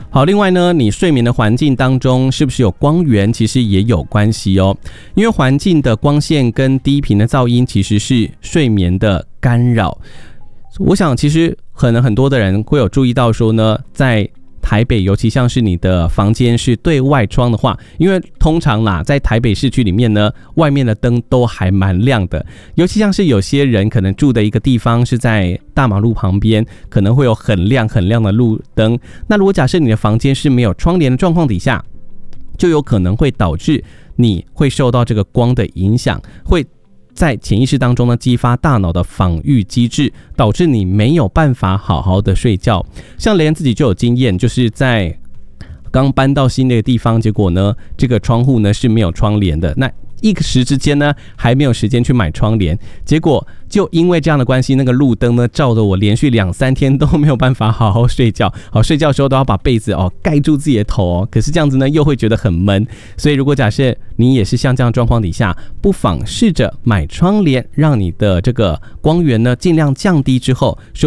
好，另外呢，你睡眠的环境当中是不是有光源，其实也有关系哦。因为环境的光线跟低频的噪音其实是睡眠的干扰。我想其实可能很多的人会有注意到说呢，在台北，尤其像是你的房间是对外窗的话，因为通常啦，在台北市区里面呢，外面的灯都还蛮亮的。尤其像是有些人可能住的一个地方是在大马路旁边，可能会有很亮很亮的路灯。那如果假设你的房间是没有窗帘的状况底下，就有可能会导致你会受到这个光的影响，会在潜意识当中呢激发大脑的防御机制，导致你没有办法好好的睡觉。像雷恩自己就有经验，就是在刚搬到新的地方，结果呢这个窗户呢是没有窗帘的，那一时之间呢还没有时间去买窗帘，结果就因为这样的关系，那个路灯呢照得我连续2-3天都没有办法好好睡觉。好，睡觉的时候都要把被子盖住自己的头可是这样子呢又会觉得很闷。所以如果假设你也是像这样状况底下，不妨试着买窗帘，让你的这个光源呢尽量降低之后，